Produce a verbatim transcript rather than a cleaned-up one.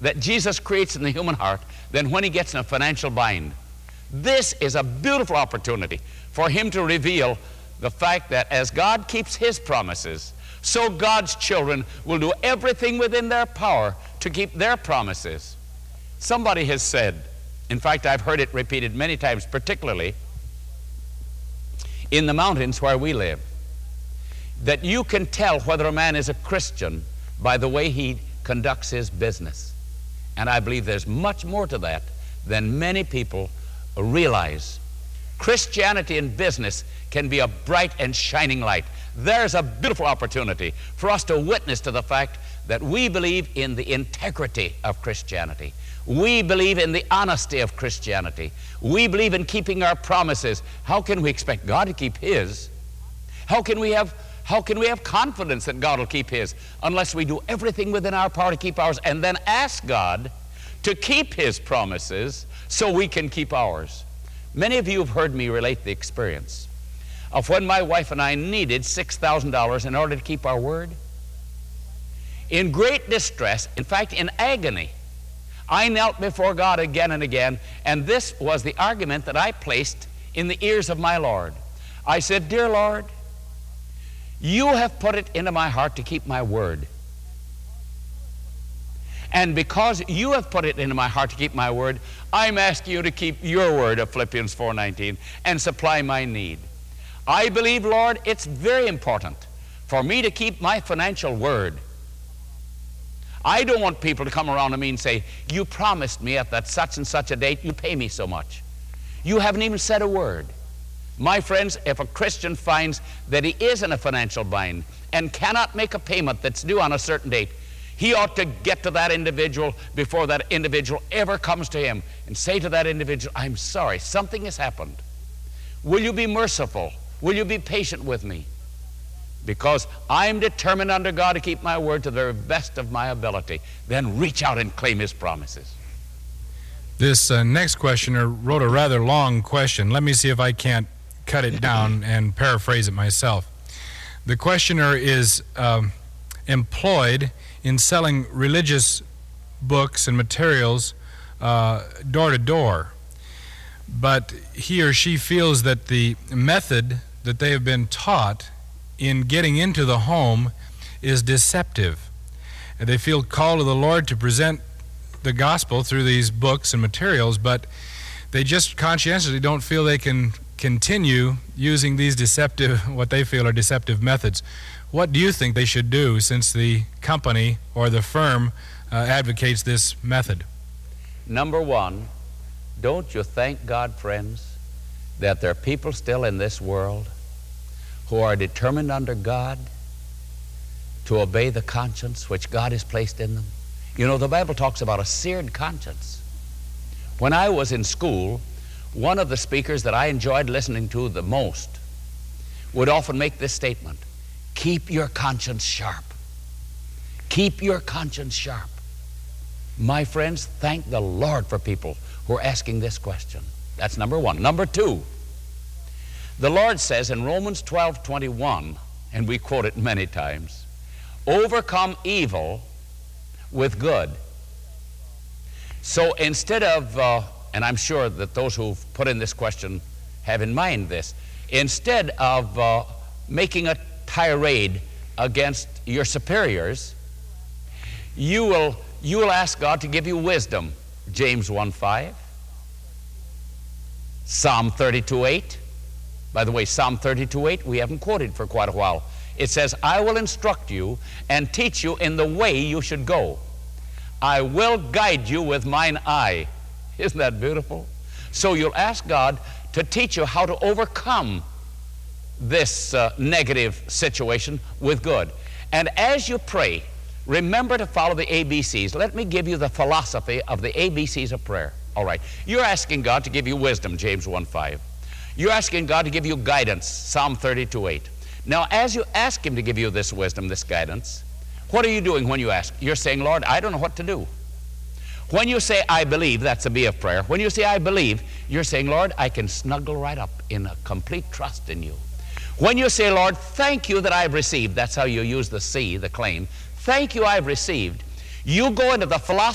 that Jesus creates in the human heart than when he gets in a financial bind. This is a beautiful opportunity for him to reveal the fact that as God keeps his promises, so God's children will do everything within their power to keep their promises. Somebody has said, in fact, I've heard it repeated many times, particularly in the mountains where we live, that you can tell whether a man is a Christian by the way he conducts his business. And I believe there's much more to that than many people realize. Christianity in business can be a bright and shining light. There's a beautiful opportunity for us to witness to the fact that we believe in the integrity of Christianity. We believe in the honesty of Christianity. We believe in keeping our promises. How can we expect God to keep his? How can we have How can we have confidence that God will keep his unless we do everything within our power to keep ours and then ask God to keep his promises so we can keep ours? Many of you have heard me relate the experience of when my wife and I needed six thousand dollars in order to keep our word. In great distress, in fact, in agony, I knelt before God again and again, and this was the argument that I placed in the ears of my Lord. I said, "Dear Lord, you have put it into my heart to keep my word. And because you have put it into my heart to keep my word, I'm asking you to keep your word of Philippians four nineteen and supply my need. I believe, Lord, it's very important for me to keep my financial word. I don't want people to come around to me and say, you promised me at that such and such a date, you pay me so much. You haven't even said a word." My friends, if a Christian finds that he is in a financial bind and cannot make a payment that's due on a certain date, he ought to get to that individual before that individual ever comes to him and say to that individual, "I'm sorry, something has happened. Will you be merciful? Will you be patient with me? Because I'm determined under God to keep my word to the very best of my ability." Then reach out and claim his promises. This uh, next questioner wrote a rather long question. Let me see if I can't cut it down and paraphrase it myself. The questioner is um, employed in selling religious books and materials uh, door to door, but he or she feels that the method that they have been taught in getting into the home is deceptive. And they feel called to the Lord to present the gospel through these books and materials, but they just conscientiously don't feel they can continue using these deceptive, what they feel are deceptive methods. What do you think they should do, since the company or the firm uh, advocates this method? Number one, don't you thank God, friends, that there are people still in this world who are determined under God to obey the conscience which God has placed in them? You know, the Bible talks about a seared conscience. When I was in school, one of the speakers that I enjoyed listening to the most would often make this statement: keep your conscience sharp. Keep your conscience sharp. My friends, thank the Lord for people who are asking this question. That's number one. Number two, the Lord says in Romans twelve twenty-one, and we quote it many times, overcome evil with good. So instead of, uh, and I'm sure that those who've put in this question have in mind this, instead of uh, making a tirade against your superiors, you will, you will ask God to give you wisdom. James one five, Psalm thirty-two eight. By the way, Psalm thirty-two eight we haven't quoted for quite a while. It says, I will instruct you and teach you in the way you should go. I will guide you with mine eye. Isn't that beautiful? So you'll ask God to teach you how to overcome this uh, negative situation with good. And as you pray, remember to follow the A B Cs. Let me give you the philosophy of the A B Cs of prayer. All right. You're asking God to give you wisdom, James one five. You're asking God to give you guidance, Psalm thirty-two eight. Now, as you ask Him to give you this wisdom, this guidance, what are you doing when you ask? You're saying, Lord, I don't know what to do. When you say, I believe, that's a B of prayer. When you say, I believe, you're saying, Lord, I can snuggle right up in a complete trust in you. When you say, Lord, thank you that I've received, that's how you use the C, the claim. Thank you, I've received. You go into the philosophy